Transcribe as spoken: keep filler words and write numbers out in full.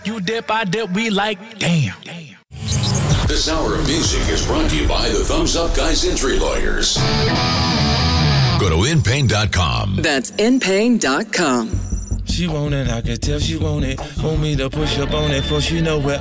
You dip, I dip, we like, damn. This hour of music is brought to you by the Thumbs Up Guys Injury Lawyers. Go to in pain dot com. That's in pain dot com. She want it, I can tell she want it. Want me to push up on it, for she know where